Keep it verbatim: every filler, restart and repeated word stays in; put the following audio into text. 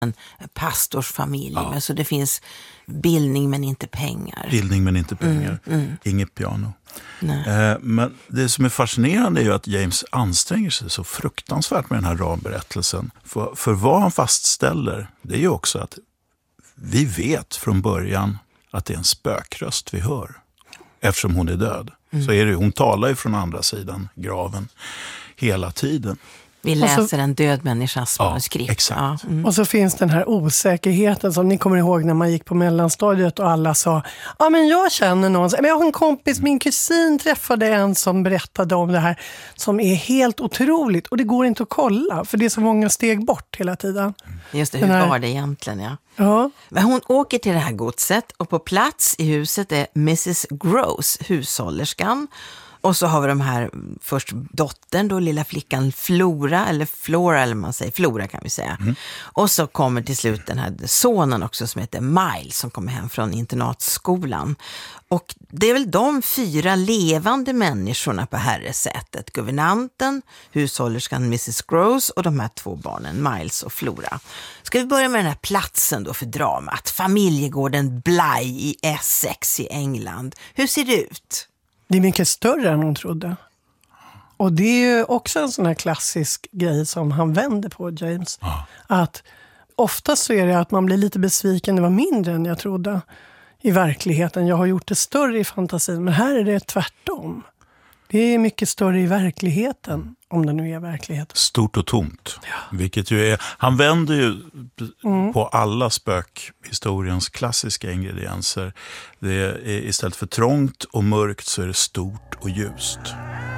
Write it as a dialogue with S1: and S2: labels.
S1: en pastorsfamilj.
S2: Ja.
S1: Men så det finns bildning men inte pengar.
S2: Bildning men inte pengar.
S1: Mm, mm.
S2: Inget piano.
S1: Nej.
S2: Eh, men det som är fascinerande är ju att James anstränger sig så fruktansvärt med den här ramberättelsen. För, för vad han fastställer, det är ju också att vi vet från början att det är en spökröst vi hör. Eftersom hon är död. Mm. Så är det, hon talar ju från andra sidan graven hela tiden.
S1: Vi läser
S3: så,
S1: en död människas manuskript.
S2: Ja, exakt.
S1: Ja, mm.
S3: Och så finns den här osäkerheten som ni kommer ihåg när man gick på mellanstadiet och alla sa, ja men jag känner någon, men jag har en kompis, min kusin träffade en som berättade om det här som är helt otroligt och det går inte att kolla för det är så många steg bort hela tiden.
S1: Just det, hur
S3: här,
S1: var det egentligen, ja.
S3: Ja.
S1: Men hon åker till det här godset och på plats i huset är missus Gross, hushållerskan. Och så har vi de här, först dottern då, lilla flickan Flora, eller Flora, eller man säger Flora kan vi säga. Mm. Och så kommer till slut den här sonen också som heter Miles som kommer hem från internatskolan. Och det är väl de fyra levande människorna på herresätet. Guvernanten, hushållerskan missus Gross och de här två barnen, Miles och Flora. Ska vi börja med den här platsen då för dramat? Familjegården Bly i Essex i England. Hur ser det ut?
S3: Det är mycket större än hon trodde. Och det är ju också en sån här klassisk grej som han vänder på, James.
S2: Ja.
S3: Att oftast så är det att man blir lite besviken, det var mindre än jag trodde i verkligheten. Jag har gjort det större i fantasin, men här är det tvärtom. Det är mycket större i verkligheten, om det nu är verkligheten.
S2: Stort och tomt.
S3: Ja.
S2: Vilket ju är, han vänder ju
S3: Mm.
S2: på alla spökhistoriens klassiska ingredienser. Det är, istället för trångt och mörkt så är det stort och ljust.